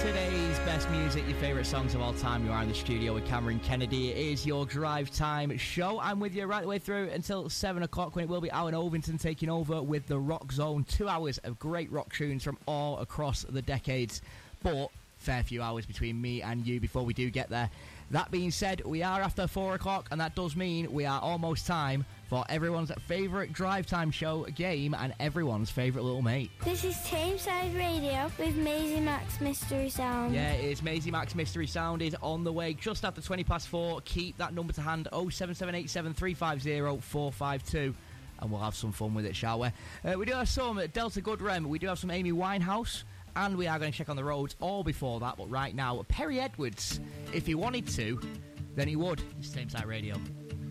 Today's best music, your favourite songs of all time. You are in the studio with Cameron Kennedy. It is your Drive Time show. I'm with you right the way through until 7 o'clock when it will be Alan Ovington taking over with the Rock Zone. 2 hours of great rock tunes from all across the decades. But fair few hours between me and you before we do get there. That being said, we are after 4 o'clock, and that does mean we are almost time for everyone's favourite Drive Time show game and everyone's favourite little mate. This is Tameside Radio with Maisie Max Mystery Sound. Yeah, it's Maisie Max Mystery Sound is on the way just after 20 past 4. Keep that number to hand, 07787 350 452. And we'll have some fun with it, shall we? We do have some Delta Goodrem, we do have some Amy Winehouse, and we are going to check on the roads all before that. But right now, Perry Edwards, if he wanted to, then he would. It's Tameside Radio.